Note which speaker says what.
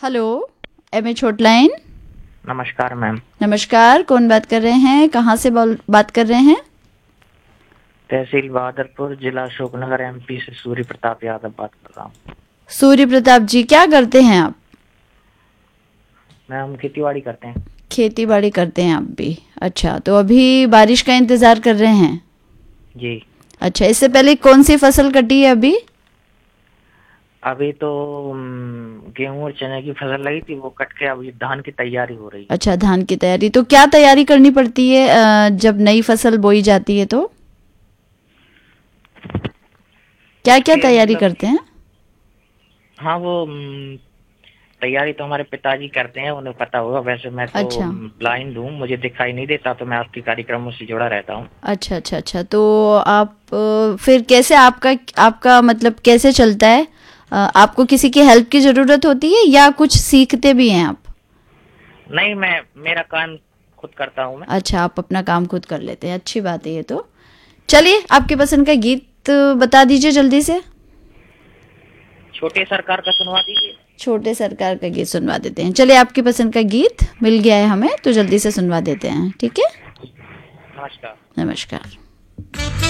Speaker 1: Hello. MA छोटलाइन।
Speaker 2: नमस्कार ma'am.
Speaker 1: नमस्कार, कौन बात कर रहे हैं, कहाँ से बात कर रहे हैं?
Speaker 2: तहसील बहादुरपुर, जिला अशोकनगर, एमपी से सूर्य प्रताप यादव बात कर रहा हूँ।
Speaker 1: सूर्य प्रताप जी, क्या करते हैं आप?
Speaker 2: मैम खेती बाड़ी करते हैं।
Speaker 1: खेती बाड़ी करते हैं आप भी? अच्छा, तो अभी बारिश का इंतज़ार कर रहे हैं?
Speaker 2: जी।
Speaker 1: अच्छा, इससे पहले कौन सी फसल कटी है अभी?
Speaker 2: अभी तो गेहूं और चने की फसल लगी थी, वो कट के अभी धान की तैयारी हो रही है।
Speaker 1: अच्छा, धान की तैयारी। तो क्या तैयारी करनी पड़ती है जब नई फसल बोई जाती है तो क्या क्या
Speaker 2: उसके
Speaker 1: तैयारी
Speaker 2: मतलब
Speaker 1: करते हैं?
Speaker 2: हाँ वो तैयारी तो हमारे पिताजी करते हैं, उन्हें पता होगा। वैसे मैं तो
Speaker 1: अच्छा
Speaker 2: ब्लाइंड हूँ, मुझे दिखाई नहीं देता, तो मैं आपके कार्यक्रमों से जुड़ा रहता हूँ।
Speaker 1: अच्छा अच्छा अच्छा। तो आप फिर कैसे आपका आपका मतलब कैसे चलता है? आपको किसी की हेल्प की ज़रूरत होती है या कुछ सीखते भी हैं आप?
Speaker 2: नहीं, मैं मेरा काम खुद करता हूँ मैं।
Speaker 1: अच्छा, आप अपना काम खुद कर लेते हैं, अच्छी बात है ये तो। चलिए, आपके पसंद का गीत बता दीजिए जल्दी से।
Speaker 2: छोटे सरकार का सुनवा दीजिए।
Speaker 1: छोटे सरकार का गीत सुनवा देते हैं। चलिए, आपकी पसंद का गीत मिल गया है हमें, तो जल्दी से सुनवा देते हैं, ठीक है?
Speaker 2: नमस्कार।
Speaker 1: नमस्कार।